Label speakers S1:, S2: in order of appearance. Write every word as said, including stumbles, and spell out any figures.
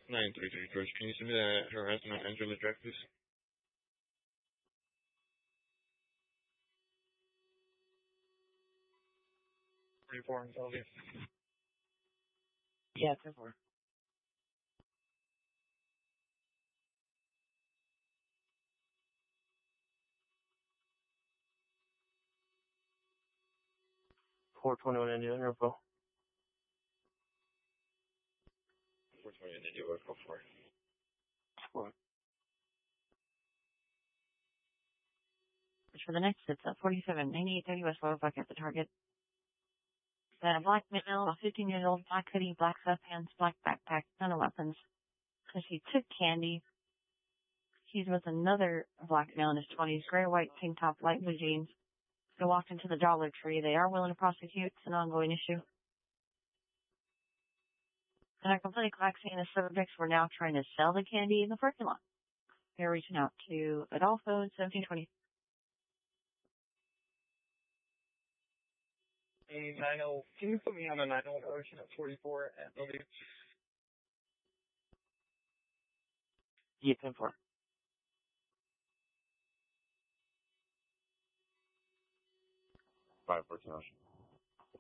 S1: nine three three George, can you send me that harassment and Angela Jack, please? forty-four and Sylvia.
S2: Yeah, ten four. four twenty-one India, info.
S1: four twenty and India, what go for?
S2: four.
S3: For the next, it's at forty-seven ninety-eight thirty West Lower Bucket, the target. Then a black male, about fifteen years old, black hoodie, black sweatpants, black backpack, none of weapons. Because he took candy. He's with another black male in his twenties, gray, white, tank top, light blue jeans. They walked into the Dollar Tree. They are willing to prosecute. It's an ongoing issue. And our complaint Claxie and the subjects were now trying to sell the candy in the parking lot. They're reaching out to Adolfo in seventeen twenty.
S4: A nine oh, can you put me on a nine oh Ocean at forty-four at W?
S2: Yeah, ten four.
S1: five fourteen Ocean.